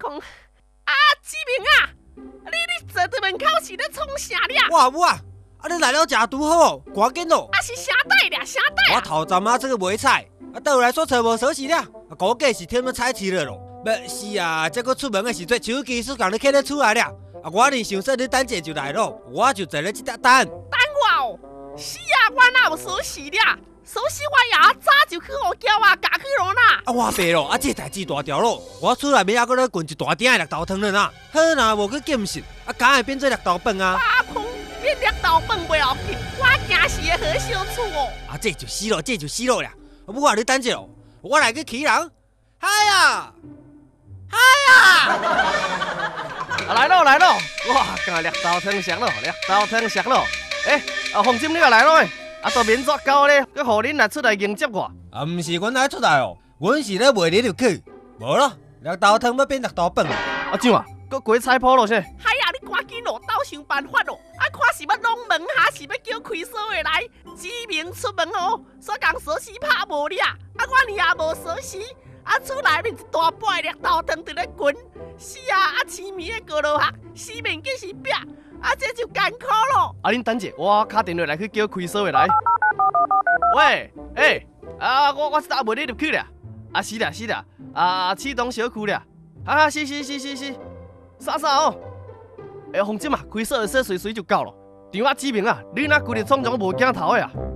讲志明啊，你坐伫门口是咧创啥了？ 我母啊，你来了正拄好，赶紧咯！ 是啥带俩啥带我头站这个卖菜，倒来说找无锁匙了，估计是添了菜市了咯。是啊，这个出门的时阵，手机是共你捡得出来了。我呢想说你等下就来咯，我就坐咧这搭等。 等我哦！是啊，我哪有锁匙了？锁匙我也早就去互叫啊，夹去咯啦。 我白咯，这代志大条咯，我厝内面还搁咧滚一大鼎的绿豆汤了呐。好啦，无去禁食，敢会变做绿豆饭啊？ 变绿豆饭袂要紧，我惊是会好相处哦。 这就死咯，这就死咯啦！母啊，你等一下哦，我来去起人。嗨呀！嗨呀！ 来咯来咯！哇，干绿豆汤熟咯，绿豆汤熟咯。黄金你也来咯诶！都免作狗咧，佮互恁来出来迎接我。 毋是阮来出来哦，阮是咧卖你入去。无咯，绿豆汤要变绿豆饭。 怎啊？佮过菜谱咯先。 嗨呀，你赶紧咯，斗想办法咯！看是要弄门还是要叫开锁的来？志明出门哦，煞共锁匙拍无了，我呢也无锁匙，厝内面一大杯绿豆汤伫咧滚。是啊，痴迷的高落学，四面计是壁，这就艰苦咯。 恁等者，我打电话来去叫开锁的来。喂，我是打袂你入去了。是啦，启东小区了。是。啥哦？放心啊，开锁的锁随就到了。电话志明啊，你若规日创种无镜头的啊？